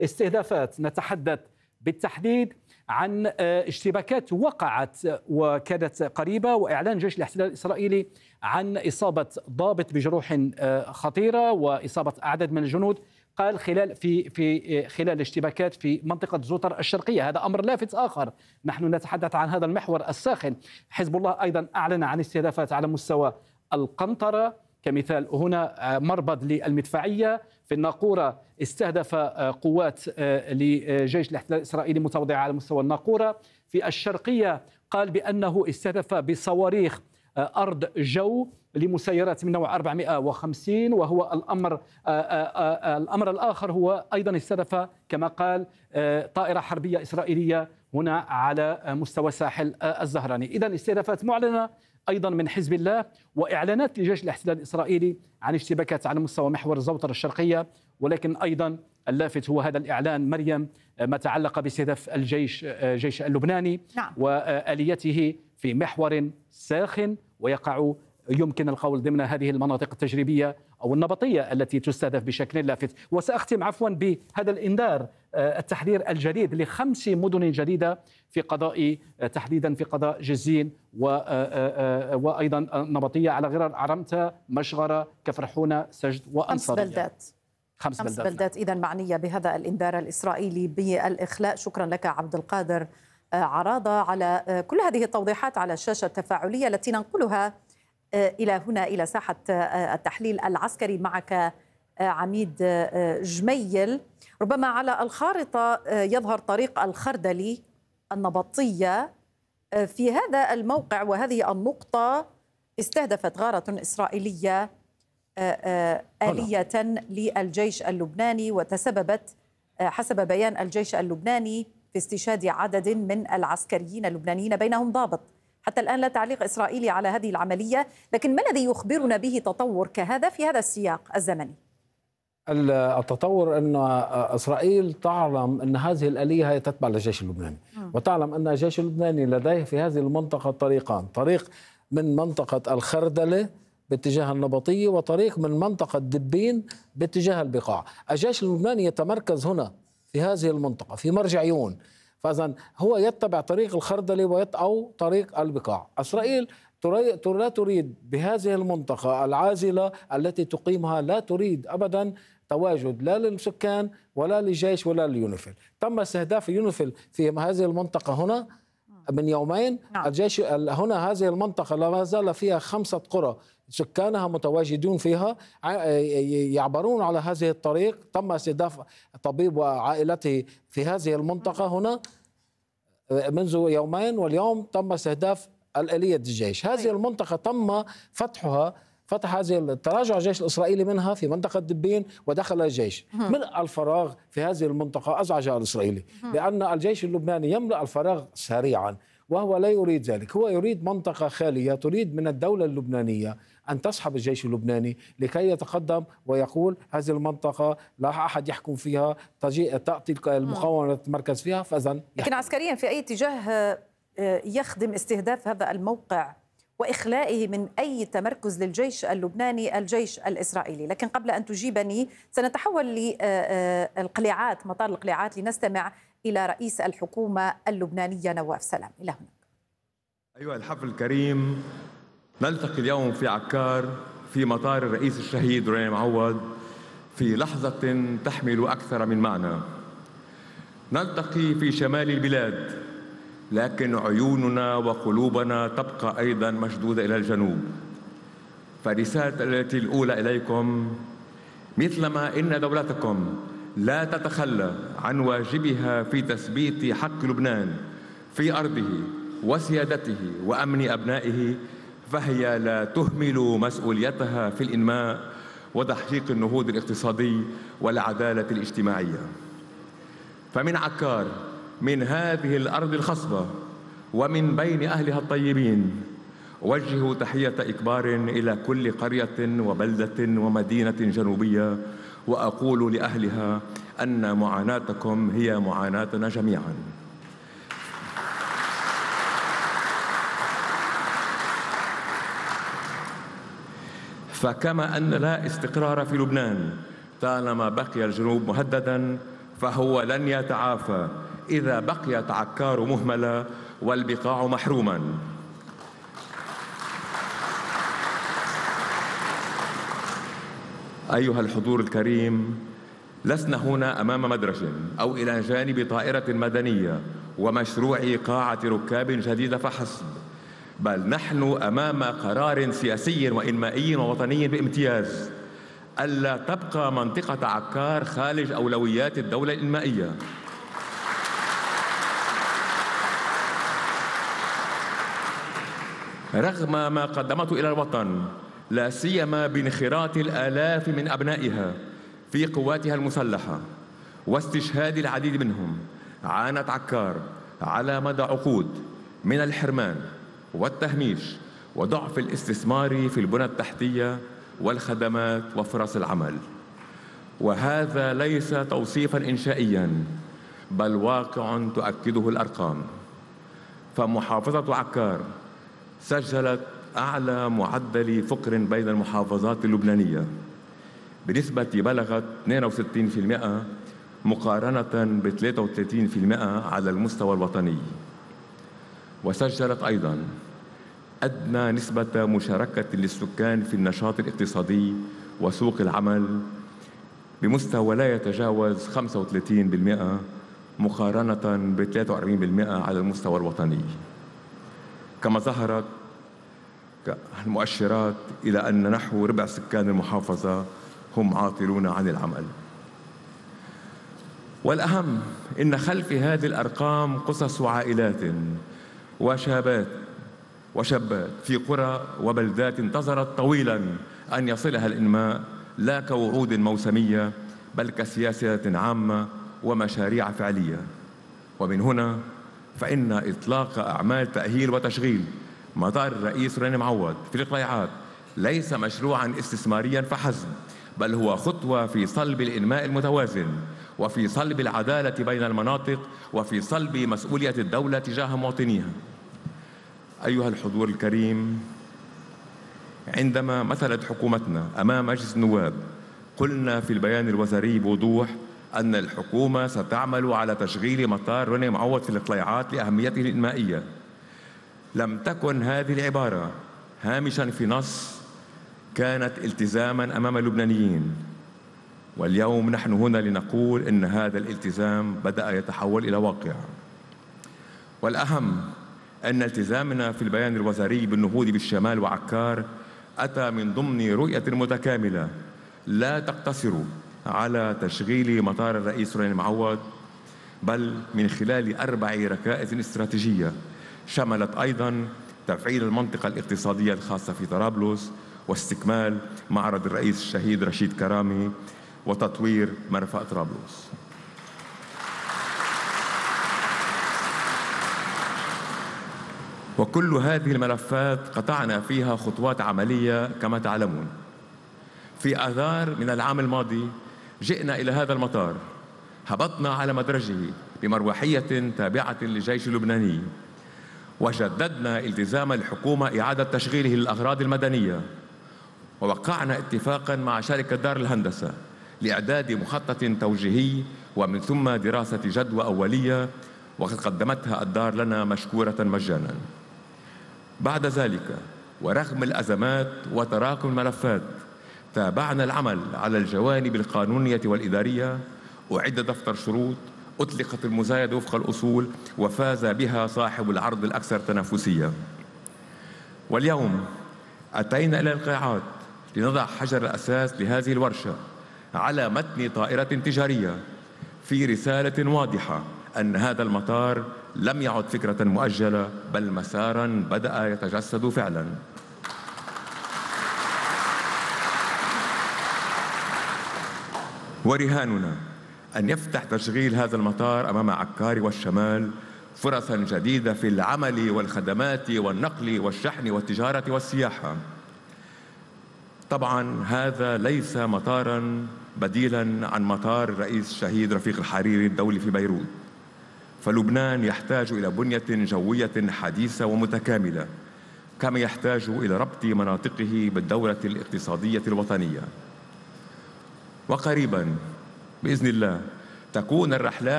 استهدافات. نتحدث بالتحديد عن اشتباكات وقعت وكانت قريبة، وإعلان جيش الاحتلال الإسرائيلي عن إصابة ضابط بجروح خطيرة وإصابة أعداد من الجنود، قال خلال الاشتباكات في منطقة زوطر الشرقية. هذا أمر لافت آخر، نحن نتحدث عن هذا المحور الساخن. حزب الله أيضا أعلن عن استهدافات على مستوى القنطرة كمثال، هنا مربض للمدفعية. في الناقورة استهدف قوات لجيش الاحتلال الإسرائيلي متوضعة على مستوى الناقورة. في الشرقية قال بأنه استهدف بصواريخ أرض جو لمسيرات من نوع 450. وهو الأمر الآخر هو أيضا استهدف كما قال طائرة حربية إسرائيلية هنا على مستوى ساحل الزهراني. إذن استهدافات معلنة أيضا من حزب الله، وإعلانات لجيش الاحتلال الإسرائيلي عن اشتباكات على مستوى محور زوطر الشرقية. ولكن أيضا اللافت هو هذا الإعلان مريم ما تعلق باستهداف جيش اللبناني وآليته في محور ساخن ويقع يمكن القول ضمن هذه المناطق التجريبية أو النبطية التي تستهدف بشكل لافت. وسأختم عفوا بهذا الإنذار، التحذير الجديد ل5 مدن جديدة في قضاء تحديدا في قضاء جزين وأيضا نبطية على غرار عرمتة مشغرة كفرحونة سجد وأنصارية. 5 بلدات إذا معنية بهذا الإنذار الإسرائيلي بالإخلاء. شكرا لك عبد القادر عراضة على كل هذه التوضيحات على الشاشة التفاعلية التي ننقلها إلى هنا إلى ساحة التحليل العسكري معك عميد جميل. ربما على الخارطة يظهر طريق الخردلي النبطية. في هذا الموقع وهذه النقطة استهدفت غارة إسرائيلية آلية للجيش اللبناني، وتسببت حسب بيان الجيش اللبناني في استشهاد عدد من العسكريين اللبنانيين بينهم ضابط. حتى الآن لا تعليق إسرائيلي على هذه العملية، لكن ما الذي يخبرنا به تطور كهذا في هذا السياق الزمني؟ التطور أن إسرائيل تعلم أن هذه الآلية هي تتبع للجيش اللبناني، وتعلم أن الجيش اللبناني لديه في هذه المنطقة طريقان، طريق من منطقة الخردلة باتجاه النبطية وطريق من منطقة دبين باتجاه البقاع. الجيش اللبناني يتمركز هنا في هذه المنطقة في مرجعيون، فإذا هو يتبع طريق الخردلة أو طريق البقاع. إسرائيل لا تريد بهذه المنطقة العازلة التي تقيمها، لا تريد أبدا تواجد لا للسكان ولا للجيش ولا ليونيفيل. تم استهداف يونيفيل في هذه المنطقة هنا من يومين. الجيش هنا هذه المنطقة لا زال فيها 5 قرى سكانها متواجدون فيها يعبرون على هذه الطريق. تم استهداف طبيب وعائلته في هذه المنطقة هنا منذ يومين، واليوم تم استهداف الآلية الجيش. هذه المنطقة تم فتح هذه تراجع الجيش الإسرائيلي منها في منطقة دبين ودخل الجيش. ملء الفراغ في هذه المنطقة أزعج الإسرائيلي، لأن الجيش اللبناني يملأ الفراغ سريعا وهو لا يريد ذلك. هو يريد منطقة خالية، تريد من الدولة اللبنانية أن تسحب الجيش اللبناني لكي يتقدم ويقول هذه المنطقة لا أحد يحكم فيها، تأتي المقاومة تتمركز فيها. لكن عسكريا في أي اتجاه يخدم استهداف هذا الموقع وإخلائه من أي تمركز للجيش اللبناني الجيش الإسرائيلي؟ لكن قبل أن تجيبني سنتحول للقلاعات، مطار القلاعات، لنستمع إلى رئيس الحكومة اللبنانية نواف سلام. إلى هنا. أيها الحفل الكريم، نلتقي اليوم في عكار في مطار الرئيس الشهيد روني معوض في لحظة تحمل أكثر من معنى. نلتقي في شمال البلاد، لكن عيوننا وقلوبنا تبقى أيضا مشدودة إلى الجنوب. فرسالتي الأولى إليكم، مثلما إن دولتكم لا تتخلى عن واجبها في تثبيت حق لبنان في أرضه وسيادته وأمن أبنائه، فهي لا تهمل مسؤوليتها في الإنماء وتحقيق النهوض الاقتصادي والعدالة الاجتماعية. فمن عكار، من هذه الأرض الخصبة ومن بين أهلها الطيبين، أوجه تحية إكبار إلى كل قرية وبلدة ومدينة جنوبية، وأقول لأهلها أن معاناتكم هي معاناتنا جميعا. فكما أن لا استقرار في لبنان طالما بقي الجنوب مهددا، فهو لن يتعافى إذا بقيت عكار مهملة والبقاع محروما. أيها الحضور الكريم، لسنا هنا أمام مدرج أو إلى جانب طائرة مدنية ومشروع قاعة ركاب جديدة فحسب، بل نحن أمام قرار سياسي وإنمائي ووطني بامتياز ألا تبقى منطقة عكار خارج أولويات الدولة الإنمائية. رغم ما قدمته إلى الوطن، لا سيما بانخراط الآلاف من أبنائها في قواتها المسلحة واستشهاد العديد منهم، عانت عكار على مدى عقود من الحرمان والتهميش وضعف الاستثمار في البنى التحتية والخدمات وفرص العمل. وهذا ليس توصيفا إنشائيا بل واقع تؤكده الأرقام. فمحافظة عكار سجلت أعلى معدل فقر بين المحافظات اللبنانية بنسبة بلغت 62% مقارنة ب 33% على المستوى الوطني. وسجلت أيضا أدنى نسبة مشاركة للسكان في النشاط الاقتصادي وسوق العمل بمستوى لا يتجاوز 35% مقارنة ب 43% على المستوى الوطني. كما ظهرت المؤشرات إلى أن نحو ربع سكان المحافظة هم عاطلون عن العمل. والأهم إن خلف هذه الأرقام قصص عائلات وشابات في قرى وبلدات انتظرت طويلا أن يصلها الإنماء، لا كوعود موسمية بل كسياسة عامة ومشاريع فعلية. ومن هنا فإن إطلاق أعمال تأهيل وتشغيل مطار الرئيس راني معوض في القليعات ليس مشروعا استثماريا فحسب، بل هو خطوة في صلب الإنماء المتوازن وفي صلب العدالة بين المناطق وفي صلب مسؤولية الدولة تجاه مواطنيها. أيها الحضور الكريم، عندما مثلت حكومتنا أمام مجلس النواب قلنا في البيان الوزاري بوضوح أن الحكومة ستعمل على تشغيل مطار راني معوض في القليعات لأهميته الإنمائية. لم تكن هذه العبارة هامشا في نص، كانت التزاما أمام اللبنانيين. واليوم نحن هنا لنقول إن هذا الالتزام بدأ يتحول إلى واقع. والأهم أن التزامنا في البيان الوزاري بالنهوض بالشمال وعكار أتى من ضمن رؤية متكاملة لا تقتصر على تشغيل مطار الرئيس راني معوض، بل من خلال 4 ركائز استراتيجية شملت أيضا تفعيل المنطقة الاقتصادية الخاصة في طرابلس واستكمال معرض الرئيس الشهيد رشيد كرامي وتطوير مرفأ طرابلس. وكل هذه الملفات قطعنا فيها خطوات عملية كما تعلمون. في آذار من العام الماضي جئنا إلى هذا المطار، هبطنا على مدرجه بمروحية تابعة للجيش اللبناني، وجددنا التزام الحكومة إعادة تشغيله للأغراض المدنية، ووقعنا اتفاقا مع شركة دار الهندسة لإعداد مخطط توجيهي ومن ثم دراسة جدوى أولية، وقد قدمتها الدار لنا مشكورة مجانا. بعد ذلك ورغم الأزمات وتراكم الملفات تابعنا العمل على الجوانب القانونية والإدارية، أعد دفتر شروط، أطلقت المزايدة وفق الأصول، وفاز بها صاحب العرض الأكثر تنافسية. واليوم أتينا إلى القاعات لنضع حجر الأساس لهذه الورشة على متن طائرة تجارية في رسالة واضحة أن هذا المطار لم يعد فكرة مؤجلة بل مسارا بدأ يتجسد فعلا. ورهاننا أن يفتح تشغيل هذا المطار أمام عكار والشمال فرصا جديدة في العمل والخدمات والنقل والشحن والتجارة والسياحة. طبعا هذا ليس مطارا بديلا عن مطار الرئيس الشهيد رفيق الحريري الدولي في بيروت، فلبنان يحتاج إلى بنية جوية حديثة ومتكاملة، كما يحتاج إلى ربط مناطقه بالدولة الاقتصادية الوطنية. وقريبا بإذن الله تكون الرحلات